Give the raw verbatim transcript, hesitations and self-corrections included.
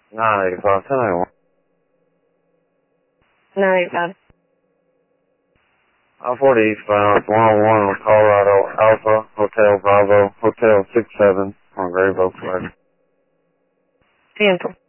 nine eighty-five, ten ninety-one. nine eighty-five. I forty eastbound, one oh one on Colorado Alpha, Hotel Bravo, Hotel six seven on Grave Oak Flight. Cancel.